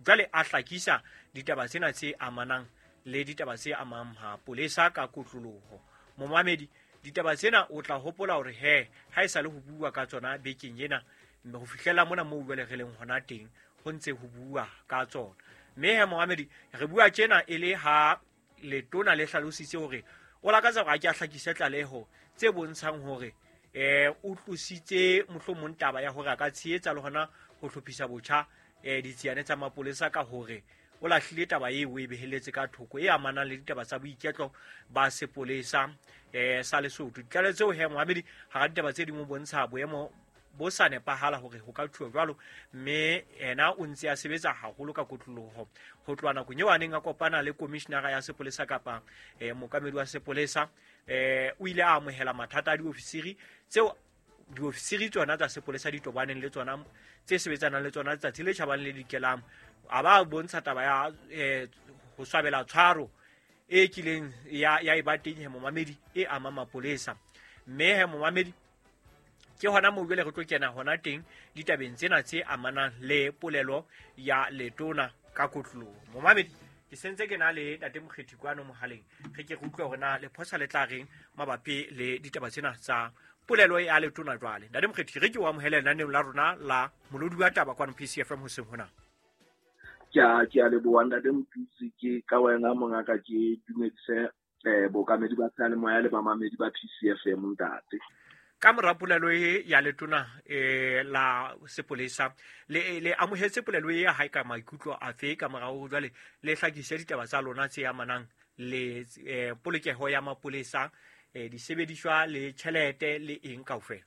jwale a hlakisa ditaba tsena tse amanang le ditaba tse amang mapolesa ka kotloloho. Momamedi, ditaba tsena o tla hopola hore ha e sa le ho bua ka tsona bekeng ena mme ho fihlela mona moo jwale re leng hona teng ho ntse ho bua ka tsona. Mme Mohamedi, re bua tjena e le ha letona le hlalositse hore o lakatsa hore a ke a hlakisa tlaleho tse bontshang hore o tlositse mohlomong taba ya hore a ka tshehetsa le hona ho hlophisa botjha ditsiane tsa mapolesa ka hore o lahlile taba eo e beheletse ka thoko e amanang le ditaba tsa boiketlo ba sepolesa sa Lesotho. Ditlaleho tseo Mohamedi ha ditaba tse ding o bontsha boemo bo sa nepahala hore ho ka thuwa jwalo, mme ena o ntse a sebetsa haholo ka kotloloho ho tloha nakong eo a neng a kopana le komishenara ya sepolesa kapa mookamedi wa sepolesa. O ile a amohela mathata a diofisiri tseo diofisiri tsona tsa sepolesa di tobaneng le tsona tse sebetsanang le tsona letsatsi le tjhabang le dikelang. A ba bontsha taba ya ho swabela tshwaro e kileng ya eba teng Momamedi e ama mapolesa. Mme Momamedi, ke hona moo jwale re tlo kena hona teng ditabeng tsena tse amanang le polelo ya letona ka kotloloho. Momamedi, ke sentse ke na le Tate Mokgethi kwano mohaleng, re ke re utlwe hore na le phosa le tla reng mabapi le ditaba tsena tsa polelo ya letona jwale. Tate Mokgethi, re ke o amohele lenaneong la rona la molodi wa taba kwano PCFM hoseng hona. Ke a leboha Ntate Mothusi, ke ka wena mongaka ke dumedise bookamedi ba seyalemoya le bamamedi ba PCFM ntate. Ka mora polelo ya letona la sepolesa le amohetse polelo ya hae ka maikutlo a fe ka morao jwale le hlakisa ditaba tsa lona tse amanang le polokeho ya mapolesa, disebediswa le tjhelete le eng kaofela?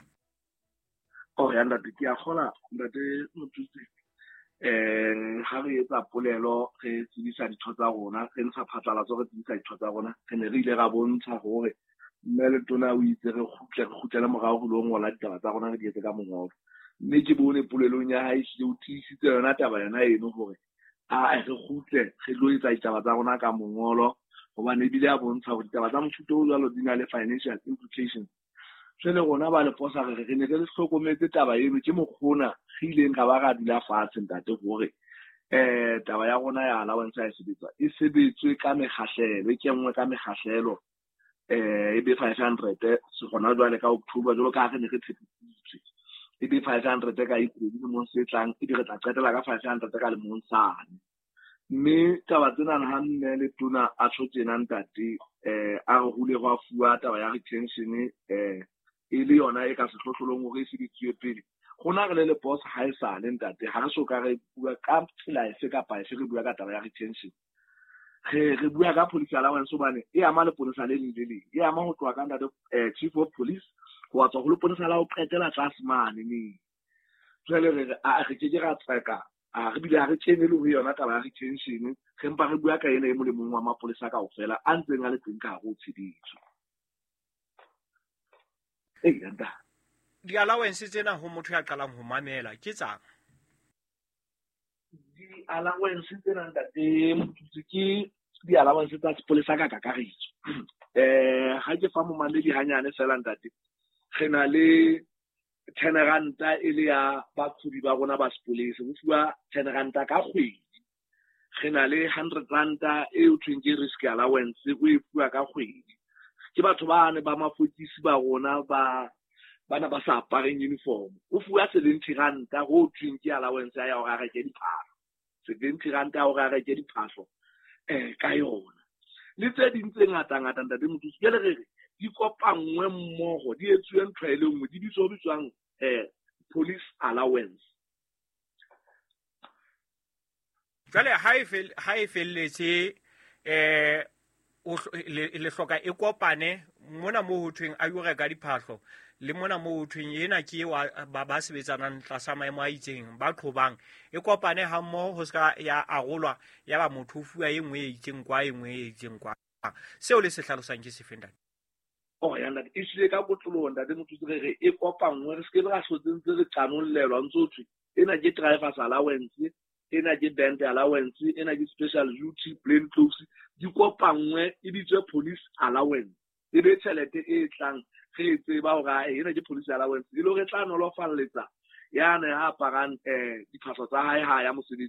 Ya ntate, ke a kgola Ntate Mothusi. Ha re etsa polelo re tsebisa ditho tsa rona, re ntsha phatlalatso re tsebisa ditho tsa rona, re ne re ile ra bontsha hore mme letona o itse re kgutlele morao ho lo ngola ditaba tsa rona re di etse ka mongolo. Mme ke bone polelong ya hae se o tiisitse yona taba yona eno hore re kgutle re lo etsa ditaba tsa rona ka mongolo, hobane ebile a bontsha hore ditaba tsa mofuta o jwalo di na le financial implications. Jwale rona ba le posa re ne re hlokometse taba eno ke mokgona re ileng ka ba ra dula fatshe ntate hore taba ya rona ya allowance ya e sebetswe ka mekgahlelo, e kenngwe ka mekgahlelo e be 500 se gona jwale ka October jwalo ka re ne re tshepetse e be 500 ka ikedi mo se tlang e re tla qetela ka 500 ka le monsane. Mme taba tsena ha nne le tona a tshotse ntate a re hule go fuwa taba ya retention e le yona e ka se hlohlolong hore se ditse pele gona re le boss ha e sa le ntate ha re so ka re bua ka tsela efe kapa efe re bua ka taba ya retention. Re bua ka police allowance hobane e ama le polisa le leng e ama ho tloha ka ntate chief of police ho tswa ho le polisa la ho qetela tlase mane ne. Jwale re ke ra tsaka re bile re tshene le ho yona taba ya retention, re mpa re bua ka ena e molemong wa mapolisa kaofela a ntseng a le teng ka go tsheditso. Di-allowance tsena ho motho ya qalang ho mamela ke tsang? Di-allowance tsena ntate Mothusi ke di-allowance tsa sepolesa ka kakaretso. Ha ke fa momamedi hanyane fela ntate, re na le 10 ranta e le ya bakgudi ba rona ba sepolesa, ho fuwa 10 ranta ka kgwedi. Re na le 100 ranta e ho thweng ke risk allowance o e fuwa ka kgwedi. Ke batho ba ne ba mafokisi ba rona bana ba sa apareng uniform, o fuwa 70 ranta ho thweng ke allowance ya hore a reke diphahlo. 70 ranta hore a reke diphahlo ka yona. Le tse ding tse ngata ntate Mothusi ke le re di kopangwe mmogo di etsuwe ntho e le nngwe di bitswang police allowance. Jwale ha e felletse le hloka e kopane mona mo ho thweng a yo reka diphahlo le mona mo ho thweng ena ke ba sebetsanang tlasa maemo a itseng ba qhobang e kopane ha mmoho ho ska ya arolwa ya ba motho fuwa e nngwe e itseng kwa e nngwe e itseng kwa. Seo le se hlalosang ke sefendane ya ntate e sile ka botlolong ntate Mothusi re e kopangwe re se ke ra hlotsentse re qanollelwa ntse thwe ena ke driver's allowance, ena ke band allowance, ena ke special duty plain clothes, di kopangwe e bitswe police allowance. E be tšhelete e tlang re tseba hore ena ke police allowance e lo re tla nolofaletsa yana ya aparang diphahlo tsa hae ha ya mosebetsi